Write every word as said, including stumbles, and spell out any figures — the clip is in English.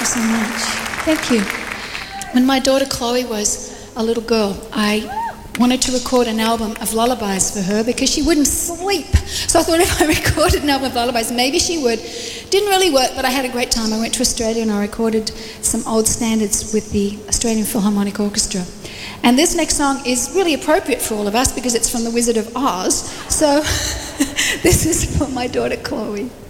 you so much. Thank you. When my daughter Chloe was a little girl, I wanted to record an album of lullabies for her because she wouldn't sleep. So I thought if I recorded an album of lullabies, maybe she would. Didn't really work, but I had a great time. I went to Australia and I recorded some old standards with the Australian Philharmonic Orchestra. And this next song is really appropriate for all of us because it's from The Wizard of Oz. So this is for my daughter Chloe.